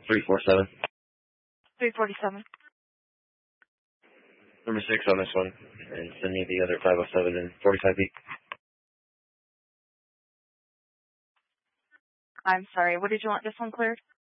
347. 347. Number 6 on this one. And send me the other 507 and 45 feet. I'm sorry, what did you want this one cleared?